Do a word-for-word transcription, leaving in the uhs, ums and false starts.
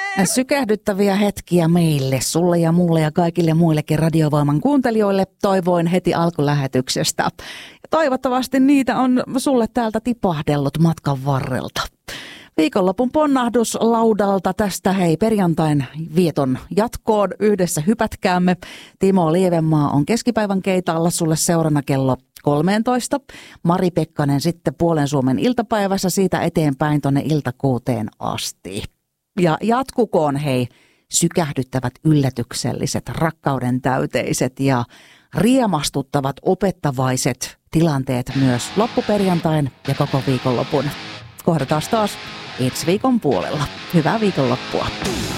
Sykähdyttäviä hetkiä meille, sulle ja mulle ja kaikille muillekin Radiovoiman kuuntelijoille toivoin heti alkulähetyksestä. Ja toivottavasti niitä on sulle täältä tipahdellut matkan varrelta. Viikonlopun ponnahdus laudalta tästä hei perjantain vieton jatkoon. Yhdessä hypätkäämme. Timo Lievenmaa on keskipäivän keitalla sulle seurana kello kolmetoista. Mari Pekkanen sitten puolen Suomen iltapäivässä siitä eteenpäin tonne iltakuuteen asti. Ja jatkukoon hei sykähdyttävät, yllätykselliset, rakkauden täyteiset ja riemastuttavat, opettavaiset tilanteet myös loppuperjantain ja koko viikonlopun. Kohdataan taas ensi viikon puolella. Hyvää viikonloppua.